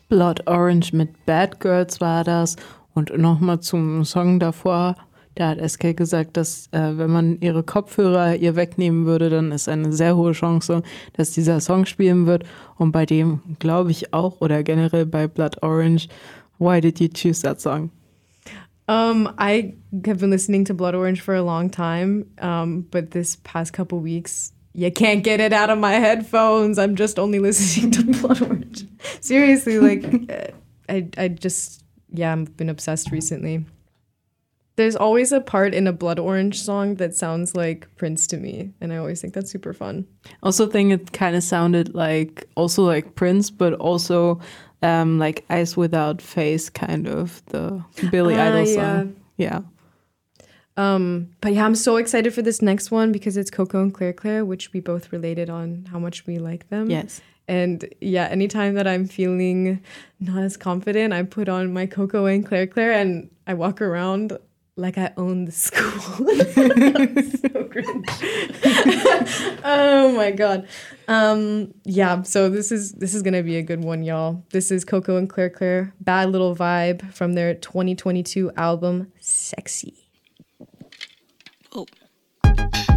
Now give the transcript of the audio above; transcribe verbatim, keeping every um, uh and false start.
Blood Orange mit Bad Girls war das. Und nochmal zum Song davor, da hat S K gesagt, dass äh, wenn man ihre Kopfhörer ihr wegnehmen würde, dann ist eine sehr hohe Chance, dass dieser Song spielen wird. Und bei dem glaube ich auch, oder generell bei Blood Orange, why did you choose that song? Um, I have been listening to Blood Orange for a long time, um, but this past couple weeks, you can't get it out of my headphones. I'm just only listening to Blood Orange. Seriously, like, I, I just, yeah, I've been obsessed recently. There's always a part in a Blood Orange song that sounds like Prince to me, and I always think that's super fun. Also think it kind of sounded like, also like Prince, but also um, like Eyes Without Face, kind of, the Billy uh, Idol yeah. song. Yeah. Um, but yeah, I'm so excited for this next one because it's Coco and Claire Claire, which we both related on how much we like them. Yes. And yeah, anytime that I'm feeling not as confident, I put on my Coco and Claire Claire and I walk around like I own the school. So cringe. Oh my god. Um, yeah, so this is this is gonna be a good one, y'all. This is Coco and Claire Claire, Bad Little Vibe from their twenty twenty-two album, Sexy. Oh.